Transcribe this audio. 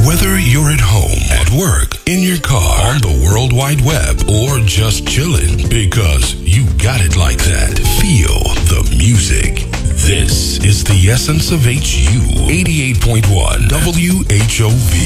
Whether you're at home, at work, in your car, on the World Wide Web, or just chilling, because you got it like that. Feel the music. This is the essence of HU 88.1 WHOV.